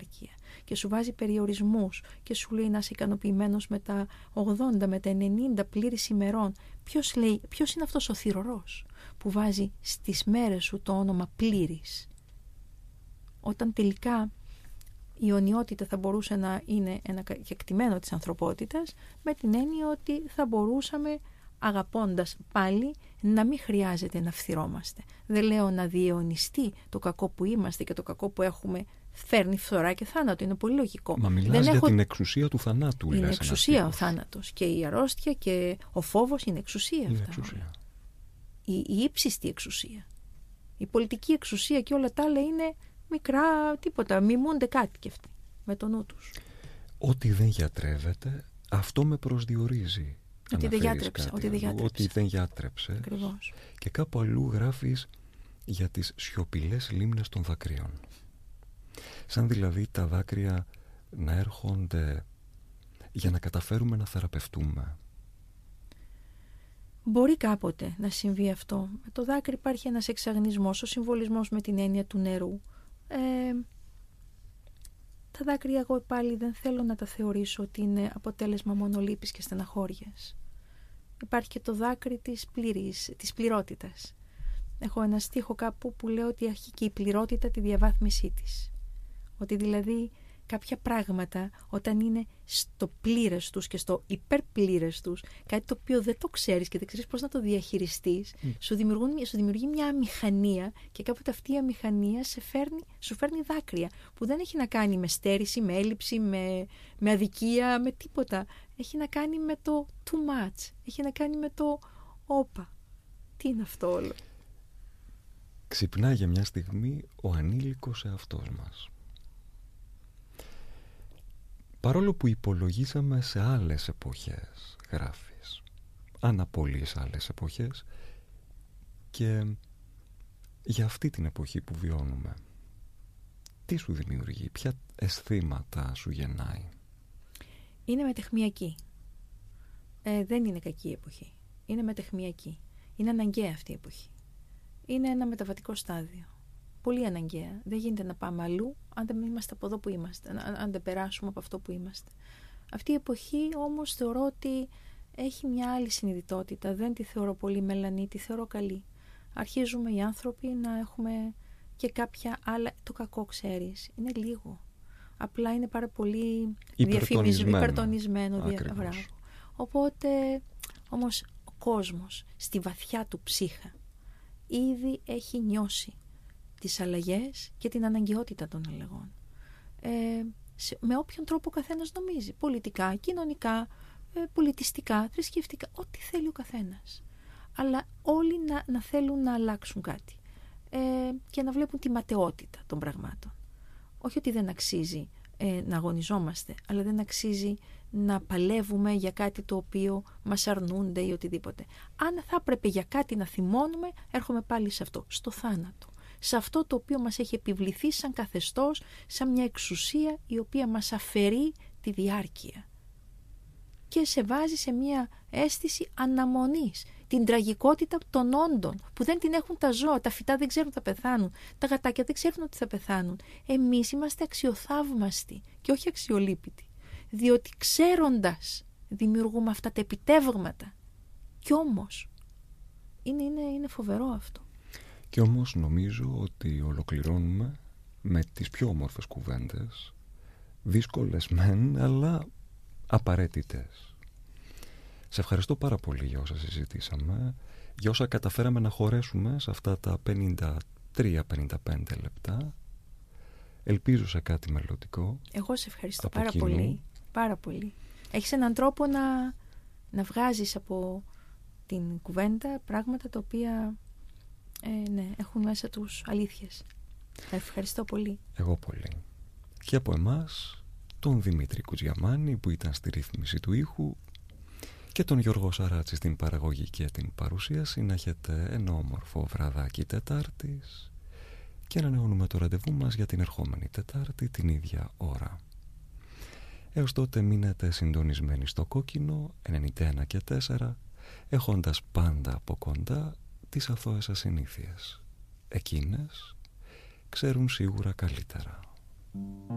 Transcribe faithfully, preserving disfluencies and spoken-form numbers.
διάρκεια και σου βάζει περιορισμούς και σου λέει να είσαι ικανοποιημένος με τα ογδόντα, με τα ενενήντα πλήρης ημερών. Ποιος λέει, ποιος είναι αυτός ο θυρωρός που βάζει στις μέρες σου το όνομα πλήρης, όταν τελικά η αιωνιότητα θα μπορούσε να είναι ένα κεκτημένο της ανθρωπότητας, με την έννοια ότι θα μπορούσαμε, αγαπώντας πάλι, να μην χρειάζεται να φθυρώμαστε. Δεν λέω να διαιωνιστεί το κακό που είμαστε και το κακό που έχουμε φέρνει φθορά και θάνατο. Είναι πολύ λογικό. Μα μιλάς Δεν για έχω... την εξουσία του θανάτου. Είναι λες, εξουσία ο θάνατος και η αρρώστια και ο φόβος είναι εξουσία. Είναι αυτά εξουσία. Η, η ύψιστη εξουσία. Η πολιτική εξουσία και όλα τα άλλα είναι μικρά τίποτα. Μιμούνται κάτι κι αυτοί με το νου τους. Ό,τι δεν γιατρεύεται, αυτό με προσδιορίζει. Ότι δεν γιάτρεψε. Ότι δεν γιάτρεψε. Ότι δεν γιάτρεψε. Ακριβώς. Και κάπου αλλού γράφεις για τις σιωπηλές λίμνες των δακρύων. Σαν δηλαδή τα δάκρυα να έρχονται για να καταφέρουμε να θεραπευτούμε. Μπορεί κάποτε να συμβεί αυτό. Με το δάκρυ υπάρχει ένας εξαγνισμός, ο συμβολισμός με την έννοια του νερού. Ε, τα δάκρυα εγώ πάλι δεν θέλω να τα θεωρήσω ότι είναι αποτέλεσμα μόνο λύπης και στεναχώριας. Υπάρχει και το δάκρυ της πλήρης, της πληρότητας. Έχω ένα στίχο κάπου που λέω ότι έχει και η πληρότητα τη διαβάθμισή της. Ότι δηλαδή κάποια πράγματα όταν είναι στο πλήρες τους και στο υπερπλήρες τους, κάτι το οποίο δεν το ξέρεις και δεν ξέρεις πώς να το διαχειριστείς, mm. σου, δημιουργούν, σου δημιουργεί μια αμηχανία και κάποτε αυτή η αμηχανία σε φέρνει, σου φέρνει δάκρυα που δεν έχει να κάνει με στέρηση, με έλλειψη, με, με αδικία, με τίποτα. Έχει να κάνει με το too much, έχει να κάνει με το όπα. Τι είναι αυτό όλο? Ξυπνά για μια στιγμή ο ανήλικος εαυτός μας. Παρόλο που υπολογίσαμε σε άλλες εποχές, γράφεις, αναπολύς άλλες εποχές, και για αυτή την εποχή που βιώνουμε, τι σου δημιουργεί, ποια αισθήματα σου γεννάει? Είναι μετεχμιακή. Ε, δεν είναι κακή η εποχή. Είναι μετεχμιακή. Είναι αναγκαία αυτή η εποχή. Είναι ένα μεταβατικό στάδιο. Πολύ αναγκαία. Δεν γίνεται να πάμε αλλού αν δεν είμαστε από εδώ που είμαστε, αν, αν δεν περάσουμε από αυτό που είμαστε. Αυτή η εποχή όμως θεωρώ ότι έχει μια άλλη συνειδητότητα. Δεν τη θεωρώ πολύ μελανή, τη θεωρώ καλή. Αρχίζουμε οι άνθρωποι να έχουμε και κάποια άλλα. Το κακό, ξέρεις, είναι λίγο. Απλά είναι πάρα πολύ υπερτονισμένο. υπερτονισμένο Οπότε όμως ο κόσμος στη βαθιά του ψύχα ήδη έχει νιώσει τις αλλαγές και την αναγκαιότητα των αλλαγών. Ε, σε, με όποιον τρόπο ο καθένας νομίζει. Πολιτικά, κοινωνικά, ε, πολιτιστικά, θρησκευτικά, ό,τι θέλει ο καθένας. Αλλά όλοι να, να θέλουν να αλλάξουν κάτι. Ε, και να βλέπουν τη ματαιότητα των πραγμάτων. Όχι ότι δεν αξίζει ε, να αγωνιζόμαστε, αλλά δεν αξίζει να παλεύουμε για κάτι το οποίο μας αρνούνται ή οτιδήποτε. Αν θα έπρεπε για κάτι να θυμώνουμε, έρχομαι πάλι σε αυτό, στο θάνατο. Σε αυτό το οποίο μας έχει επιβληθεί σαν καθεστώς, σαν μια εξουσία η οποία μας αφαιρεί τη διάρκεια και σε βάζει σε μια αίσθηση αναμονής, την τραγικότητα των όντων που δεν την έχουν τα ζώα, τα φυτά δεν ξέρουν ότι θα πεθάνουν, τα γατάκια δεν ξέρουν ότι θα πεθάνουν. Εμείς είμαστε αξιοθαύμαστοι και όχι αξιολύπητοι, διότι ξέροντας δημιουργούμε αυτά τα επιτεύγματα. Κι όμως είναι, είναι, είναι φοβερό αυτό. Και όμως νομίζω ότι ολοκληρώνουμε με τις πιο όμορφες κουβέντες, δύσκολες μεν, αλλά απαραίτητες. Σε ευχαριστώ πάρα πολύ για όσα συζητήσαμε, για όσα καταφέραμε να χωρέσουμε σε αυτά τα πενήντα τρία πενήντα πέντε λεπτά. Ελπίζω σε κάτι μελλοντικό. Εγώ σε ευχαριστώ πάρα κοινού. πολύ. Πάρα πολύ. Έχεις έναν τρόπο να, να βγάζεις από την κουβέντα πράγματα τα οποία ε, ναι, έχουν μέσα τους αλήθειες. Ευχαριστώ πολύ. Εγώ πολύ. Και από εμάς τον Δημήτρη Κουτζιαμάνη που ήταν στη ρύθμιση του ήχου και τον Γιώργο Σαράτση στην παραγωγή και την παρουσίαση. Να έχετε ένα όμορφο βραδάκι Τετάρτης και ανανεώνουμε το ραντεβού μας για την ερχόμενη Τετάρτη την ίδια ώρα. Έως τότε μείνετε συντονισμένοι στο Κόκκινο ενενήντα ένα και τέσσερα, έχοντας πάντα από κοντά τις αθώες σας συνήθειες. Εκείνες ξέρουν σίγουρα καλύτερα.